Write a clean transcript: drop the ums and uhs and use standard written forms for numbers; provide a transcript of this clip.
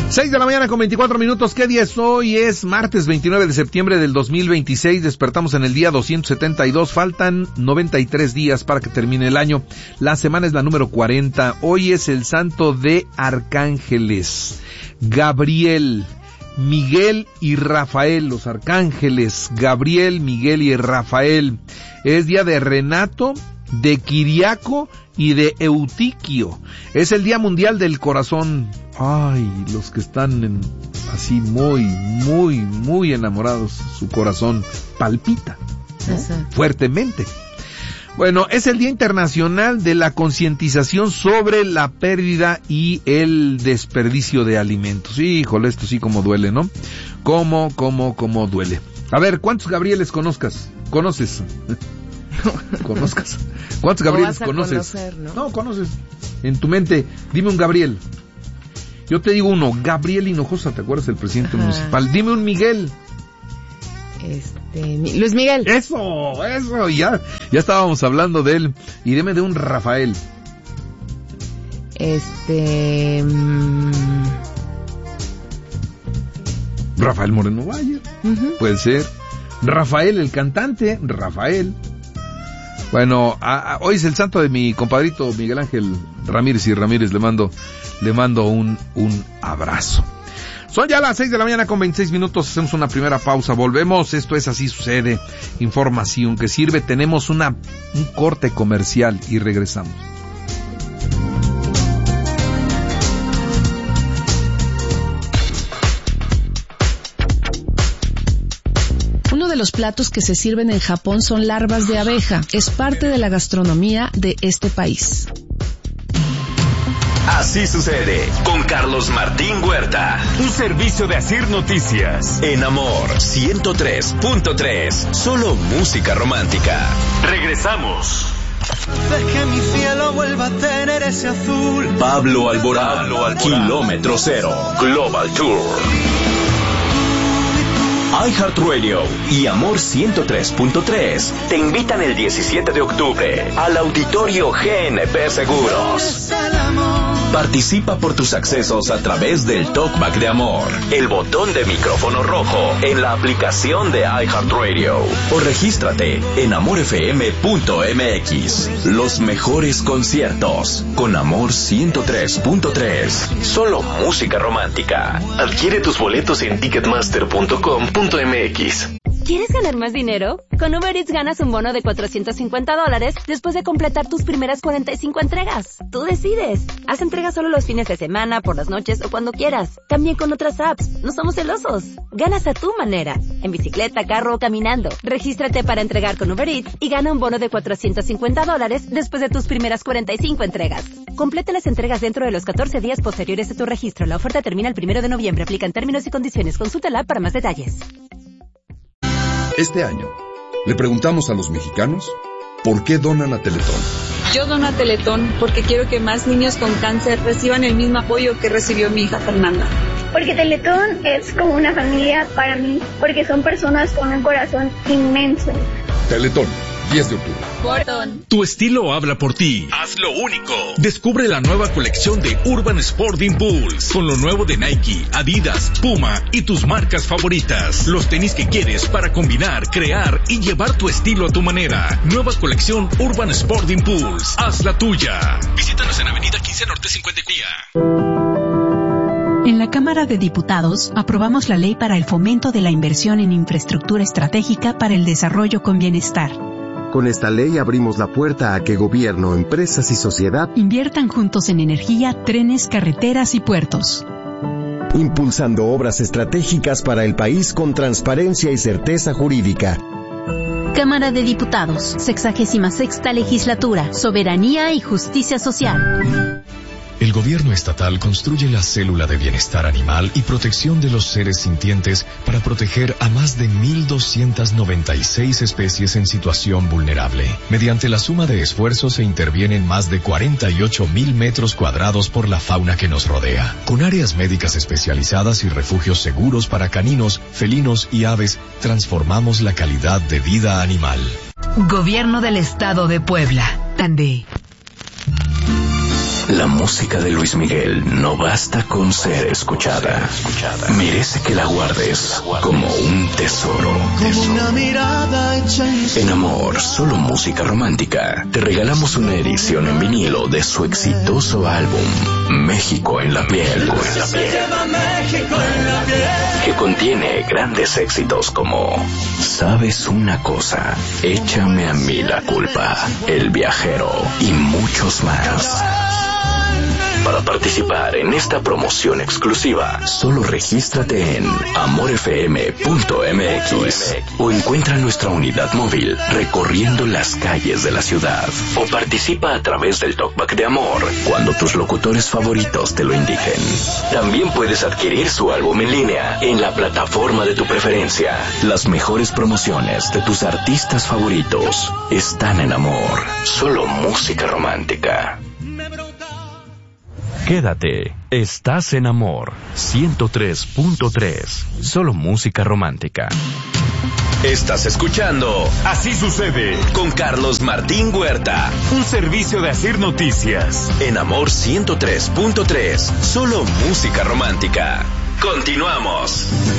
6 de la mañana con 24 minutos. ¿Qué día es hoy? Es martes 29 de septiembre del 2026. Despertamos en el día 272. Faltan 93 días para que termine el año. La semana es la número 40. Hoy es el santo de arcángeles. Gabriel, Miguel y Rafael. Los arcángeles Gabriel, Miguel y Rafael. Es día de Renato, de Kiriaco y de Eutiquio. Es el Día Mundial del Corazón. Ay, los que están así muy enamorados, su corazón palpita, ¿no? Fuertemente. Bueno, es el Día Internacional de la Concientización sobre la pérdida y el desperdicio de alimentos. Híjole, esto sí como duele, ¿no? Cómo duele. A ver, ¿cuántos Gabrieles conoces? ¿Conozcas? ¿Cuántos Gabrieles conoces? Conocer, ¿no? No, conoces. En tu mente, dime un Gabriel. Yo te digo uno, Gabriel Hinojosa, ¿te acuerdas del presidente municipal? Dime un Miguel. Luis Miguel. Eso, ya estábamos hablando de él. Y dime de un Rafael. Rafael Moreno Valle. Puede ser. Rafael, el cantante, Rafael. Bueno, hoy es el santo de mi compadrito Miguel Ángel Ramírez, y Ramírez le mando un abrazo. Son ya las 6 de la mañana con 26 minutos, hacemos una primera pausa, volvemos, esto es Así Sucede, información que sirve, tenemos un corte comercial y regresamos. Uno de los platos que se sirven en Japón son larvas de abeja. Es parte de la gastronomía de este país. Así Sucede con Carlos Martín Huerta. Un servicio de Asir Noticias. En Amor 103.3. Solo música romántica. Regresamos. Que mi cielo vuelva a tener ese azul. Pablo Alborán, Kilómetro Cero, Global Tour. iHeartRadio y Amor 103.3 te invitan el 17 de octubre al Auditorio GNP Seguros. Participa por tus accesos a través del Talkback de Amor, el botón de micrófono rojo en la aplicación de iHeartRadio, o regístrate en amorfm.mx. Los mejores conciertos con Amor 103.3. Solo música romántica. Adquiere tus boletos en ticketmaster.com.mx. ¿Quieres ganar más dinero? Con Uber Eats ganas un bono de $450 después de completar tus primeras 45 entregas. Tú decides. Haz entregas solo los fines de semana, por las noches o cuando quieras. También con otras apps. No somos celosos. Ganas a tu manera. En bicicleta, carro o caminando. Regístrate para entregar con Uber Eats y gana un bono de $450 después de tus primeras 45 entregas. Complete las entregas dentro de los 14 días posteriores a tu registro. La oferta termina el 1 de noviembre. Aplican términos y condiciones. Consulta la app para más detalles. Este año, le preguntamos a los mexicanos por qué donan a Teletón. Yo dono a Teletón porque quiero que más niños con cáncer reciban el mismo apoyo que recibió mi hija Fernanda. Porque Teletón es como una familia para mí, porque son personas con un corazón inmenso. Teletón, 10 de octubre. Portón. Tu estilo habla por ti. Haz lo único. Descubre la nueva colección de Urban Sport Impulse, con lo nuevo de Nike, Adidas, Puma y tus marcas favoritas. Los tenis que quieres para combinar, crear y llevar tu estilo a tu manera. Nueva colección Urban Sport Impulse. Haz la tuya. Visítanos en Avenida 15 Norte 50. En la Cámara de Diputados aprobamos la ley para el fomento de la inversión en infraestructura estratégica para el desarrollo con bienestar. Con esta ley abrimos la puerta a que gobierno, empresas y sociedad inviertan juntos en energía, trenes, carreteras y puertos. Impulsando obras estratégicas para el país con transparencia y certeza jurídica. Cámara de Diputados, 66ª Legislatura, Soberanía y Justicia Social. El gobierno estatal construye la célula de bienestar animal y protección de los seres sintientes para proteger a más de 1,296 especies en situación vulnerable. Mediante la suma de esfuerzos se intervienen más de 48,000 metros cuadrados por la fauna que nos rodea. Con áreas médicas especializadas y refugios seguros para caninos, felinos y aves, transformamos la calidad de vida animal. Gobierno del Estado de Puebla. Tandé. La música de Luis Miguel no basta con ser escuchada. Merece que la guardes como un tesoro. En Amor, solo música romántica, te regalamos una edición en vinilo de su exitoso álbum México en la piel, que contiene grandes éxitos como Sabes una cosa, Échame a mí la culpa, El viajero y muchos más. Para participar en esta promoción exclusiva, solo regístrate en amorfm.mx o encuentra nuestra unidad móvil recorriendo las calles de la ciudad, o participa a través del Talkback de Amor cuando tus locutores favoritos te lo indiquen. También puedes adquirir su álbum en línea en la plataforma de tu preferencia. Las mejores promociones de tus artistas favoritos están en Amor, solo música romántica. Quédate, estás en Amor 103.3, solo música romántica. Estás escuchando Así Sucede con Carlos Martín Huerta, un servicio de Asir Noticias. En Amor 103.3, solo música romántica. Continuamos.